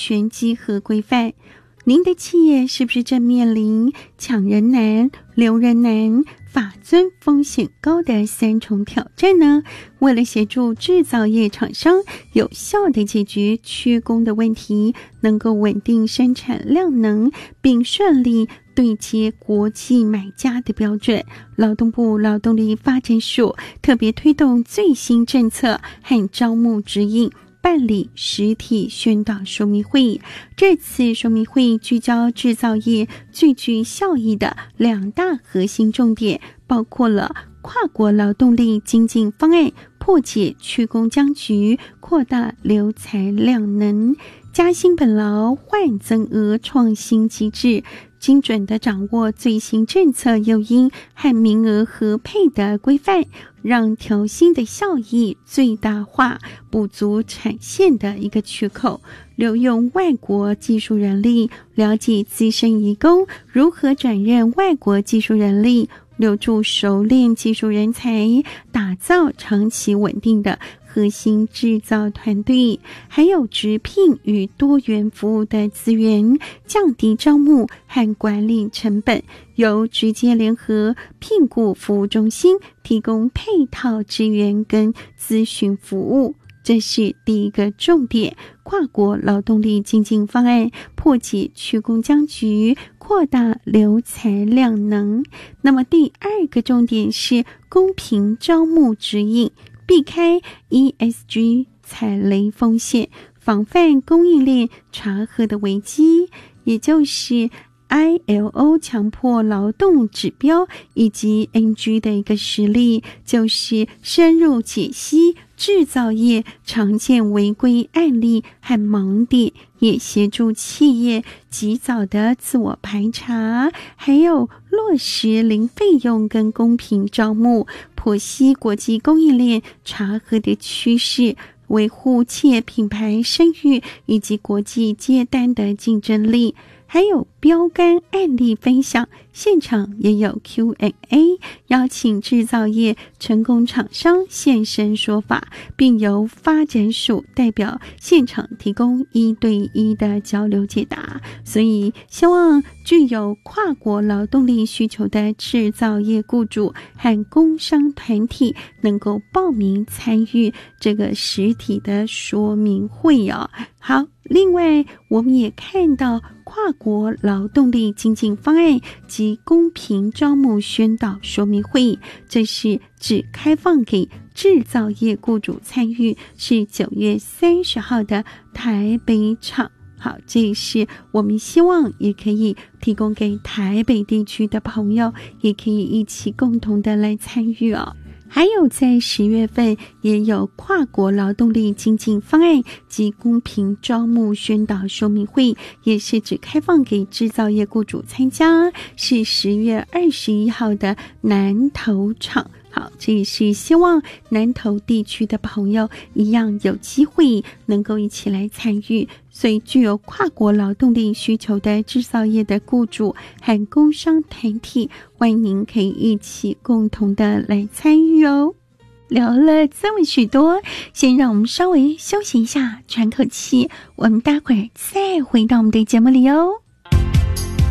全稽核规范。您的企业是不是正面临抢人难、留人难、法遵风险高的3重挑战呢？为了协助制造业厂商有效地解决缺工的问题，能够稳定生产量能，并顺利对接国际买家的标准，劳动部劳动力发展署特别推动最新政策和招募指引，办理实体宣导说明会。这次说明会聚焦制造业最具效益的2大核心重点，包括了跨国劳动力精进方案，破解缺工僵局，扩大留才量能，加薪本劳换增额创新机制，精准地掌握最新政策诱因和名额合配的规范，让调薪的效益最大化，补足产线的一个缺口。留用外国技术人力，了解资深移工如何转任外国技术人力，留住熟练技术人才，打造长期稳定的核心制造团队，还有直聘与多元服务的资源，降低招募和管理成本，由直接联合聘雇服务中心提供配套支援跟咨询服务。这是第一个重点，跨国劳动力精进方案，破解缺工僵局，扩大留才量能。那么第二个重点是公平招募指引，避开 ESG 踩雷风险，防范供应链查核的危机，也就是ILO 强迫劳动指标以及 NG 的一个实例，就是深入解析制造业常见违规案例和盲点，也协助企业及早的自我排查，还有落实零费用跟公平招募，剖析国际供应链查核的趋势，维护企业品牌声誉以及国际接单的竞争力。还有标杆案例分享，现场也有 Q&A， 邀请制造业成功厂商现身说法，并由发展署代表现场提供1对1的交流解答。所以希望具有跨国劳动力需求的制造业雇主和工商团体能够报名参与这个实体的说明会哦。好，另外我们也看到跨国劳动力精进方案及公平招募宣导说明会，这是只开放给制造业雇主参与，是9月30号的台北场。好，这是我们希望也可以提供给台北地区的朋友，也可以一起共同的来参与哦。还有在10月份也有跨国劳动力精进方案及公平招募宣导说明会，也是只开放给制造业雇主参加，是10月21号的南投场。好，这也是希望南投地区的朋友一样有机会能够一起来参与，所以具有跨国劳动力需求的制造业的雇主和工商团体，欢迎您可以一起共同的来参与哦。聊了这么许多，先让我们稍微休息一下，喘口气，我们待会儿再回到我们的节目里哦。